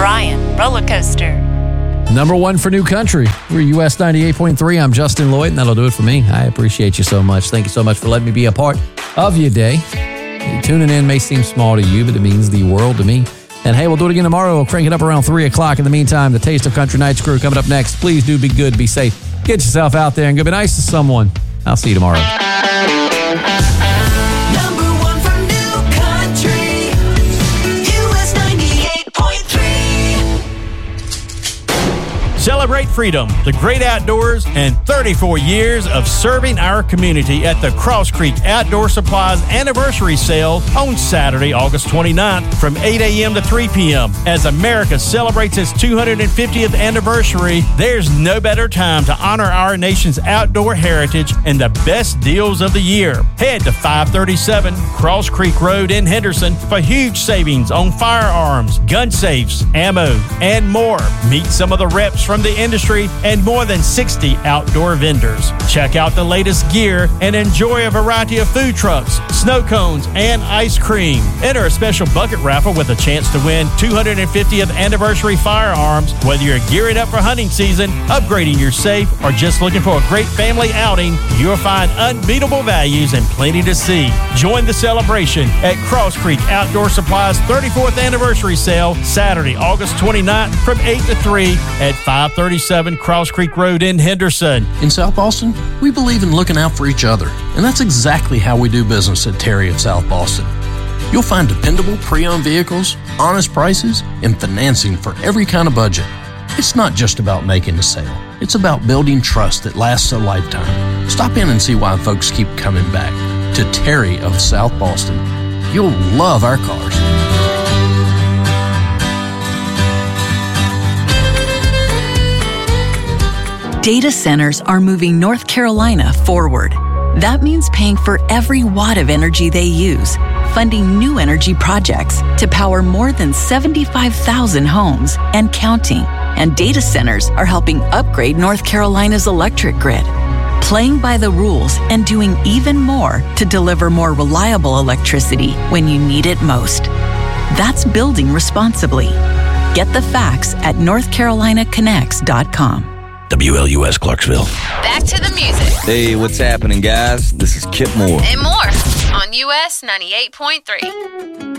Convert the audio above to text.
Bryan Roller Coaster. Number one for New Country. We're US 98.3. I'm Justin Lloyd, and that'll do it for me. I appreciate you so much. Thank you so much for letting me be a part of your day. Tuning in may seem small to you, but it means the world to me. And hey, we'll do it again tomorrow. We'll crank it up around 3 o'clock. In the meantime, the Taste of Country Nights crew coming up next. Please do be good, be safe. Get yourself out there and go be nice to someone. I'll see you tomorrow. Celebrate freedom, the great outdoors, and 34 years of serving our community at the Cross Creek Outdoor Supplies Anniversary Sale on Saturday, August 29th from 8 a.m. to 3 p.m. As America celebrates its 250th anniversary, there's no better time to honor our nation's outdoor heritage and the best deals of the year. Head to 537 Cross Creek Road in Henderson for huge savings on firearms, gun safes, ammo, and more. Meet some of the reps from the industry and more than 60 outdoor vendors. Check out the latest gear and enjoy a variety of food trucks, snow cones, and ice cream. Enter a special bucket raffle with a chance to win 250th anniversary firearms. Whether you're gearing up for hunting season, upgrading your safe, or just looking for a great family outing, you'll find unbeatable values and plenty to see. Join the celebration at Cross Creek Outdoor Supplies 34th Anniversary Sale, Saturday, August 29th from 8 to 3 at 537 Cross Creek Road in Henderson. In South Boston, we believe in looking out for each other, and that's exactly how we do business at Terry of South Boston. You'll find dependable pre-owned vehicles, honest prices, and financing for every kind of budget. It's not just about making a sale. It's about building trust that lasts a lifetime. Stop in and see why folks keep coming back to Terry of South Boston. You'll love our cars. Data centers are moving North Carolina forward. That means paying for every watt of energy they use, funding new energy projects to power more than 75,000 homes and counting. And data centers are helping upgrade North Carolina's electric grid, playing by the rules and doing even more to deliver more reliable electricity when you need it most. That's building responsibly. Get the facts at NorthCarolinaConnects.com. WLUS Clarksville. Back to the music. Hey, what's happening, guys? This is Kip Moore. And more on US 98.3.